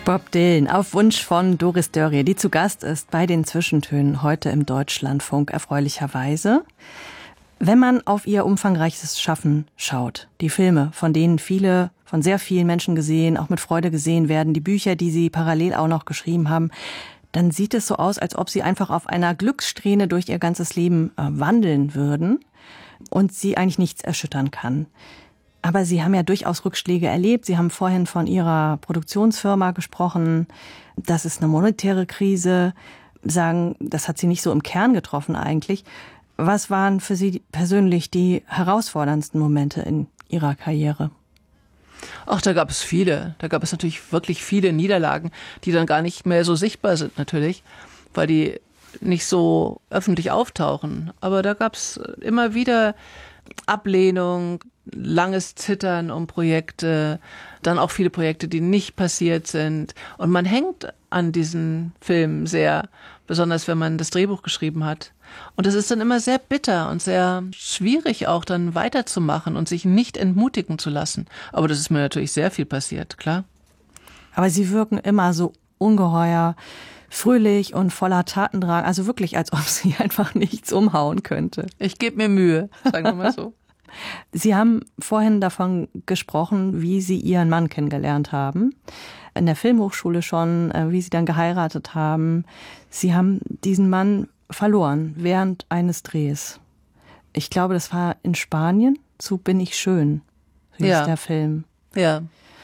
Bob Dylan auf Wunsch von Doris Dörrie, die zu Gast ist bei den Zwischentönen heute im Deutschlandfunk, erfreulicherweise. Wenn man auf ihr umfangreiches Schaffen schaut, die Filme, von denen viele, von sehr vielen Menschen gesehen, auch mit Freude gesehen werden, die Bücher, die sie parallel auch noch geschrieben haben, dann sieht es so aus, als ob sie einfach auf einer Glückssträhne durch ihr ganzes Leben wandeln würden und sie eigentlich nichts erschüttern kann. Aber Sie haben ja durchaus Rückschläge erlebt. Sie haben vorhin von Ihrer Produktionsfirma gesprochen. Das ist eine monetäre Krise. Sagen, das hat Sie nicht so im Kern getroffen eigentlich. Was waren für Sie persönlich die herausforderndsten Momente in Ihrer Karriere? Ach, da gab es viele. Da gab es natürlich wirklich viele Niederlagen, die dann gar nicht mehr so sichtbar sind natürlich, weil die nicht so öffentlich auftauchen. Aber da gab es immer wieder Ablehnung, langes Zittern um Projekte, dann auch viele Projekte, die nicht passiert sind. Und man hängt an diesen Filmen sehr, besonders wenn man das Drehbuch geschrieben hat. Und es ist dann immer sehr bitter und sehr schwierig auch dann weiterzumachen und sich nicht entmutigen zu lassen. Aber das ist mir natürlich sehr viel passiert, klar. Aber Sie wirken immer so ungeheuer fröhlich und voller Tatendrang, also wirklich, als ob Sie einfach nichts umhauen könnte. Ich gebe mir Mühe, sagen wir mal so. Sie haben vorhin davon gesprochen, wie Sie Ihren Mann kennengelernt haben. In der Filmhochschule schon, wie Sie dann geheiratet haben. Sie haben diesen Mann verloren während eines Drehs. Ich glaube, das war in Spanien zu Bin ich schön, hieß der Film. Ja.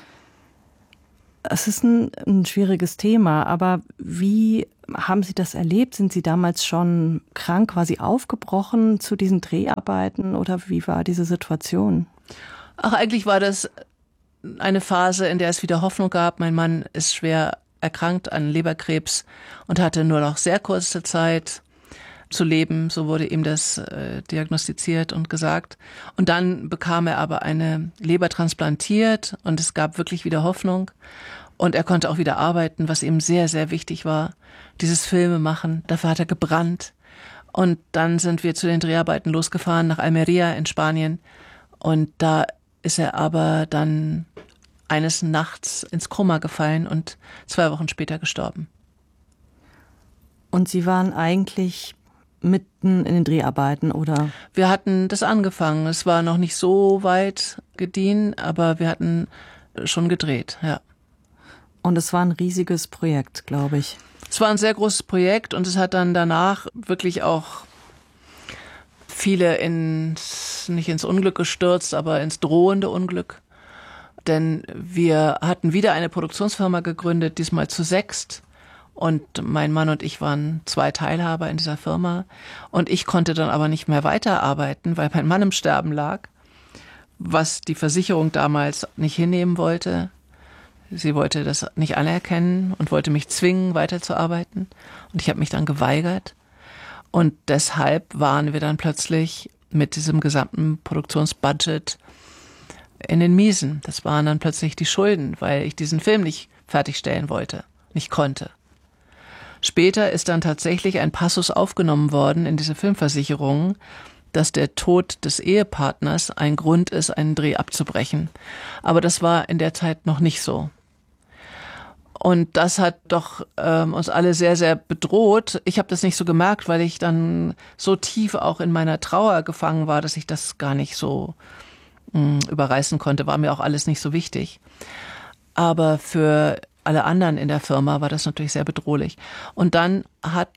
Es ist ein schwieriges Thema, aber wie haben Sie das erlebt? Sind Sie damals schon krank, quasi aufgebrochen zu diesen Dreharbeiten oder wie war diese Situation? Ach, eigentlich war das eine Phase, in der es wieder Hoffnung gab. Mein Mann ist schwer erkrankt an Leberkrebs und hatte nur noch sehr kurze Zeit zu leben. So wurde ihm das diagnostiziert und gesagt. Und dann bekam er aber eine Leber transplantiert und es gab wirklich wieder Hoffnung. Und er konnte auch wieder arbeiten, was ihm sehr, sehr wichtig war. Dieses Filmemachen, dafür hat er gebrannt. Und dann sind wir zu den Dreharbeiten losgefahren nach Almería in Spanien. Und da ist er aber dann eines Nachts ins Koma gefallen und 2 Wochen später gestorben. Und Sie waren eigentlich mitten in den Dreharbeiten, oder? Wir hatten das angefangen. Es war noch nicht so weit gediehen, aber wir hatten schon gedreht, ja. Und es war ein riesiges Projekt, glaube ich. Es war ein sehr großes Projekt und es hat dann danach wirklich auch viele nicht ins Unglück gestürzt, aber ins drohende Unglück. Denn wir hatten wieder eine Produktionsfirma gegründet, diesmal zu 6. Und mein Mann und ich waren 2 Teilhaber in dieser Firma. Und ich konnte dann aber nicht mehr weiterarbeiten, weil mein Mann im Sterben lag, was die Versicherung damals nicht hinnehmen wollte. Sie wollte das nicht anerkennen und wollte mich zwingen, weiterzuarbeiten. Und ich habe mich dann geweigert. Und deshalb waren wir dann plötzlich mit diesem gesamten Produktionsbudget in den Miesen. Das waren dann plötzlich die Schulden, weil ich diesen Film nicht fertigstellen wollte, nicht konnte. Später ist dann tatsächlich ein Passus aufgenommen worden in diese Filmversicherung, dass der Tod des Ehepartners ein Grund ist, einen Dreh abzubrechen. Aber das war in der Zeit noch nicht so. Und das hat doch uns alle sehr, sehr bedroht. Ich habe das nicht so gemerkt, weil ich dann so tief auch in meiner Trauer gefangen war, dass ich das gar nicht so überreißen konnte. War mir auch alles nicht so wichtig. Aber für alle anderen in der Firma war das natürlich sehr bedrohlich. Und dann hat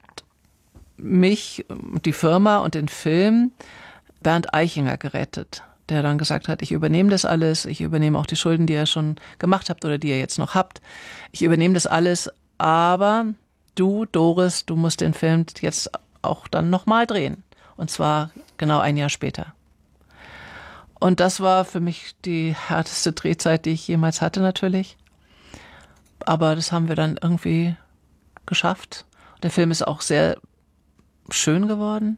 mich, die Firma und den Film Bernd Eichinger gerettet, der dann gesagt hat, ich übernehme das alles, ich übernehme auch die Schulden, die ihr schon gemacht habt oder die ihr jetzt noch habt. Ich übernehme das alles, aber du, Doris, du musst den Film jetzt auch dann nochmal drehen. Und zwar genau 1 Jahr später. Und das war für mich die härteste Drehzeit, die ich jemals hatte natürlich. Aber das haben wir dann irgendwie geschafft. Der Film ist auch sehr schön geworden.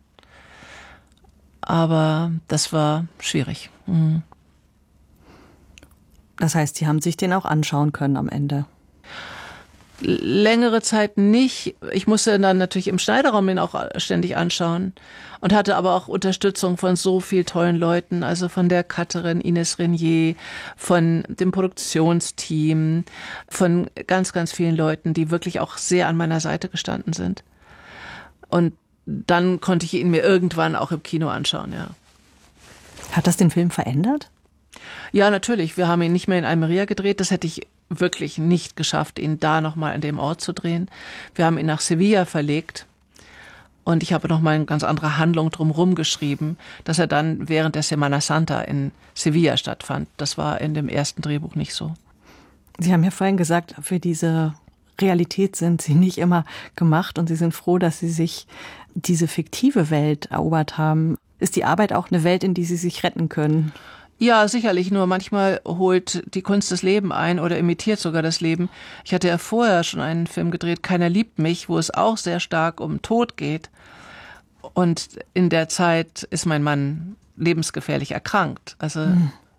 Aber das war schwierig. Mhm. Das heißt, Sie haben sich den auch anschauen können am Ende? Längere Zeit nicht. Ich musste dann natürlich im Schneiderraum ihn auch ständig anschauen und hatte aber auch Unterstützung von so vielen tollen Leuten, also von der Cutterin Ines Renier, von dem Produktionsteam, von ganz, ganz vielen Leuten, die wirklich auch sehr an meiner Seite gestanden sind. Und dann konnte ich ihn mir irgendwann auch im Kino anschauen, ja. Hat das den Film verändert? Ja, natürlich. Wir haben ihn nicht mehr in Almería gedreht. Das hätte ich wirklich nicht geschafft, ihn da nochmal an dem Ort zu drehen. Wir haben ihn nach Sevilla verlegt und ich habe nochmal eine ganz andere Handlung drumherum geschrieben, dass er dann während der Semana Santa in Sevilla stattfand. Das war in dem ersten Drehbuch nicht so. Sie haben ja vorhin gesagt, für diese Realität sind Sie nicht immer gemacht und Sie sind froh, dass Sie sich diese fiktive Welt erobert haben. Ist die Arbeit auch eine Welt, in die Sie sich retten können? Ja, sicherlich. Nur manchmal holt die Kunst das Leben ein oder imitiert sogar das Leben. Ich hatte ja vorher schon einen Film gedreht, Keiner liebt mich, wo es auch sehr stark um Tod geht. Und in der Zeit ist mein Mann lebensgefährlich erkrankt. Also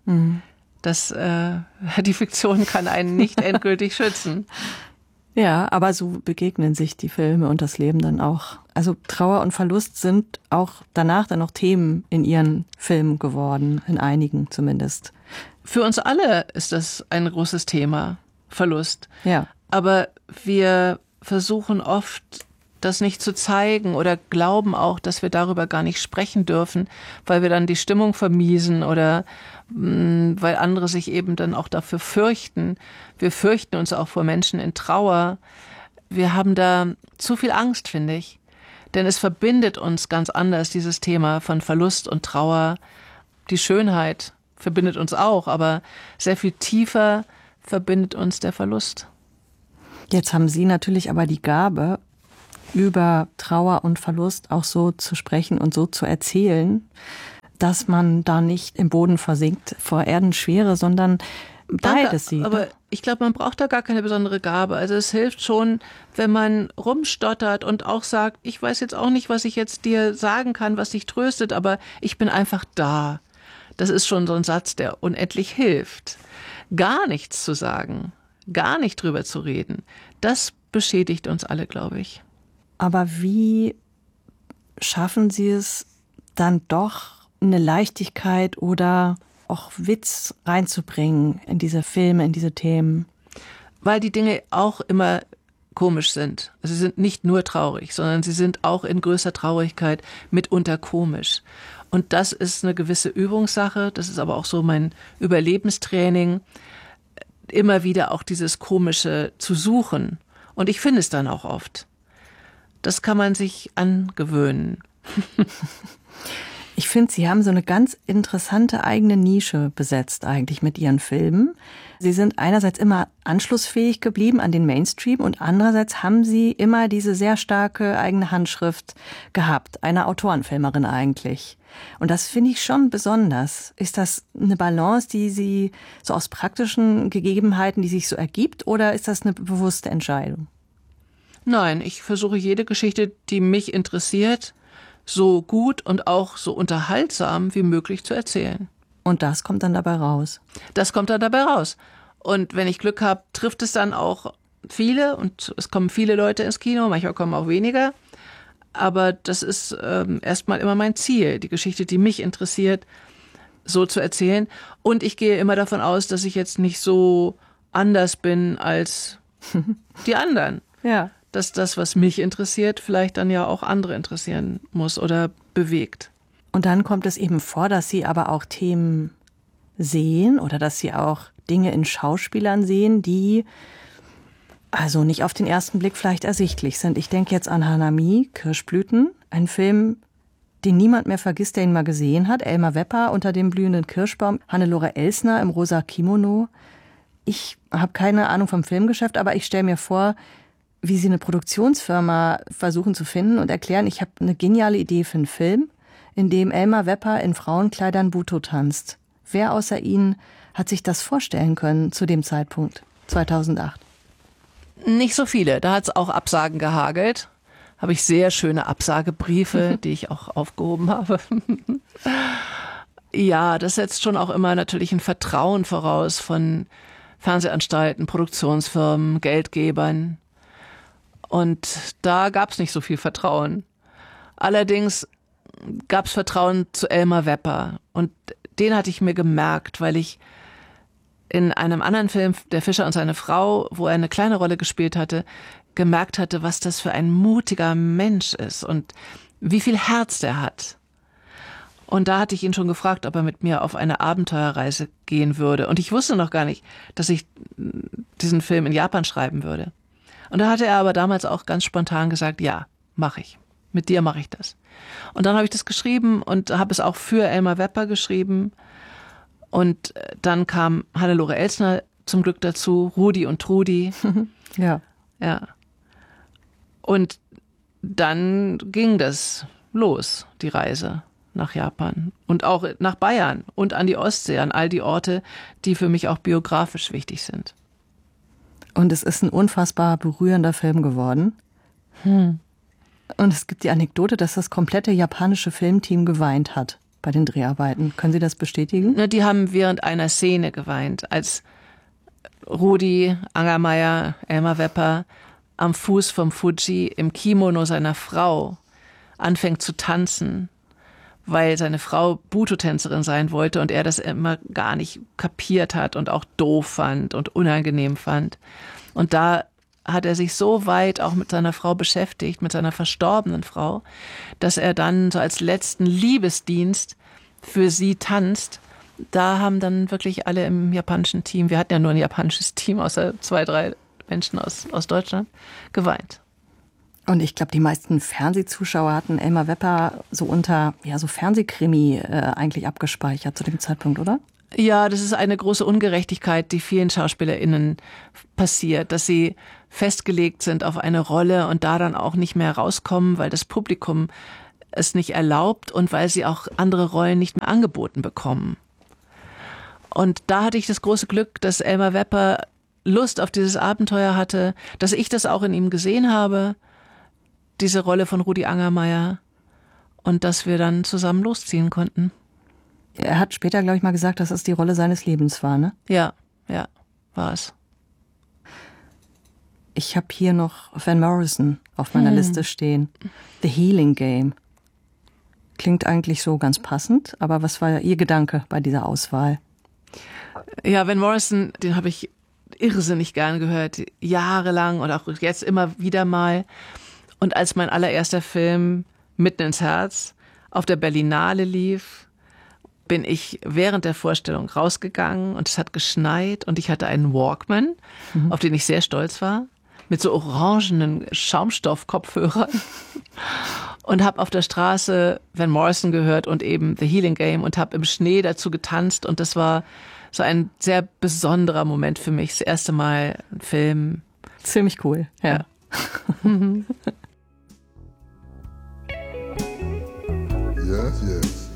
die Fiktion kann einen nicht endgültig schützen. Ja, aber so begegnen sich die Filme und das Leben dann auch. Also Trauer und Verlust sind auch danach dann noch Themen in Ihren Filmen geworden, in einigen zumindest. Für uns alle ist das ein großes Thema, Verlust. Ja. Aber wir versuchen oft, das nicht zu zeigen oder glauben auch, dass wir darüber gar nicht sprechen dürfen, weil wir dann die Stimmung vermiesen oder weil andere sich eben dann auch dafür fürchten. Wir fürchten uns auch vor Menschen in Trauer. Wir haben da zu viel Angst, finde ich. Denn es verbindet uns ganz anders, dieses Thema von Verlust und Trauer. Die Schönheit verbindet uns auch, aber sehr viel tiefer verbindet uns der Verlust. Jetzt haben Sie natürlich aber die Gabe, über Trauer und Verlust auch so zu sprechen und so zu erzählen, dass man da nicht im Boden versinkt vor Erdenschwere, sondern beides sieht. Aber ich glaube, man braucht da gar keine besondere Gabe. Also es hilft schon, wenn man rumstottert und auch sagt, ich weiß jetzt auch nicht, was ich jetzt dir sagen kann, was dich tröstet, aber ich bin einfach da. Das ist schon so ein Satz, der unendlich hilft. Gar nichts zu sagen, gar nicht drüber zu reden, das beschädigt uns alle, glaube ich. Aber wie schaffen Sie es dann doch, eine Leichtigkeit oder auch Witz reinzubringen in diese Filme, in diese Themen? Weil die Dinge auch immer komisch sind. Also sie sind nicht nur traurig, sondern sie sind auch in größer Traurigkeit mitunter komisch. Und das ist eine gewisse Übungssache. Das ist aber auch so mein Überlebenstraining, immer wieder auch dieses Komische zu suchen. Und ich finde es dann auch oft. Das kann man sich angewöhnen. Ich finde, Sie haben so eine ganz interessante eigene Nische besetzt eigentlich mit Ihren Filmen. Sie sind einerseits immer anschlussfähig geblieben an den Mainstream und andererseits haben Sie immer diese sehr starke eigene Handschrift gehabt, einer Autorenfilmerin eigentlich. Und das finde ich schon besonders. Ist das eine Balance, die Sie so aus praktischen Gegebenheiten, die sich so ergibt, oder ist das eine bewusste Entscheidung? Nein, ich versuche jede Geschichte, die mich interessiert, so gut und auch so unterhaltsam wie möglich zu erzählen. Und das kommt dann dabei raus? Das kommt dann dabei raus. Und wenn ich Glück habe, trifft es dann auch viele und es kommen viele Leute ins Kino, manchmal kommen auch weniger. Aber das ist erstmal immer mein Ziel, die Geschichte, die mich interessiert, so zu erzählen. Und ich gehe immer davon aus, dass ich jetzt nicht so anders bin als die anderen. Ja. Dass das, was mich interessiert, vielleicht dann ja auch andere interessieren muss oder bewegt. Und dann kommt es eben vor, dass Sie aber auch Themen sehen oder dass Sie auch Dinge in Schauspielern sehen, die also nicht auf den ersten Blick vielleicht ersichtlich sind. Ich denke jetzt an Hanami, Kirschblüten, ein Film, den niemand mehr vergisst, der ihn mal gesehen hat. Elmar Wepper unter dem blühenden Kirschbaum, Hannelore Elsner im rosa Kimono. Ich habe keine Ahnung vom Filmgeschäft, aber ich stelle mir vor, wie Sie eine Produktionsfirma versuchen zu finden und erklären, ich habe eine geniale Idee für einen Film, in dem Elmar Wepper in Frauenkleidern Buto tanzt. Wer außer Ihnen hat sich das vorstellen können zu dem Zeitpunkt, 2008? Nicht so viele. Da hat es auch Absagen gehagelt. Habe ich sehr schöne Absagebriefe, die ich auch aufgehoben habe. Ja, das setzt schon auch immer natürlich ein Vertrauen voraus von Fernsehanstalten, Produktionsfirmen, Geldgebern. Und da gab es nicht so viel Vertrauen. Allerdings gab es Vertrauen zu Elmar Wepper. Und den hatte ich mir gemerkt, weil ich in einem anderen Film, Der Fischer und seine Frau, wo er eine kleine Rolle gespielt hatte, gemerkt hatte, was das für ein mutiger Mensch ist und wie viel Herz der hat. Und da hatte ich ihn schon gefragt, ob er mit mir auf eine Abenteuerreise gehen würde. Und ich wusste noch gar nicht, dass ich diesen Film in Japan schreiben würde. Und da hatte er aber damals auch ganz spontan gesagt, ja, mache ich. Mit dir mache ich das. Und dann habe ich das geschrieben und habe es auch für Elmar Wepper geschrieben. Und dann kam Hannelore Elsner zum Glück dazu, Rudi und Trudi. Ja. Ja. Und dann ging das los, die Reise nach Japan und auch nach Bayern und an die Ostsee, an all die Orte, die für mich auch biografisch wichtig sind. Und es ist ein unfassbar berührender Film geworden. Und es gibt die Anekdote, dass das komplette japanische Filmteam geweint hat bei den Dreharbeiten. Können Sie das bestätigen? Die haben während einer Szene geweint, als Rudi Angermeier, Elmar Wepper am Fuß vom Fuji im Kimono seiner Frau anfängt zu tanzen, weil seine Frau Buto-Tänzerin sein wollte und er das immer gar nicht kapiert hat und auch doof fand und unangenehm fand. Und da hat er sich so weit auch mit seiner Frau beschäftigt, mit seiner verstorbenen Frau, dass er dann so als letzten Liebesdienst für sie tanzt. Da haben dann wirklich alle im japanischen Team, wir hatten ja nur ein japanisches Team, außer 2, 3 Menschen aus Deutschland, geweint. Und ich glaube, die meisten Fernsehzuschauer hatten Elmar Wepper so unter so Fernsehkrimi eigentlich abgespeichert zu dem Zeitpunkt, oder? Ja, das ist eine große Ungerechtigkeit, die vielen SchauspielerInnen passiert, dass sie festgelegt sind auf eine Rolle und da dann auch nicht mehr rauskommen, weil das Publikum es nicht erlaubt und weil sie auch andere Rollen nicht mehr angeboten bekommen. Und da hatte ich das große Glück, dass Elmar Wepper Lust auf dieses Abenteuer hatte, dass ich das auch in ihm gesehen habe, diese Rolle von Rudi Angermeier, und dass wir dann zusammen losziehen konnten. Er hat später, glaube ich, mal gesagt, dass es die Rolle seines Lebens war, ne? Ja, war es. Ich habe hier noch Van Morrison auf meiner Liste stehen. The Healing Game. Klingt eigentlich so ganz passend, aber was war Ihr Gedanke bei dieser Auswahl? Ja, Van Morrison, den habe ich irrsinnig gern gehört, jahrelang und auch jetzt immer wieder mal. Und als mein allererster Film Mitten ins Herz auf der Berlinale lief, bin ich während der Vorstellung rausgegangen und es hat geschneit und ich hatte einen Walkman, auf den ich sehr stolz war, mit so orangenen Schaumstoff-Kopfhörern und habe auf der Straße Van Morrison gehört und eben The Healing Game und habe im Schnee dazu getanzt und das war so ein sehr besonderer Moment für mich. Das erste Mal ein Film. Ziemlich cool, ja. Yes, yes.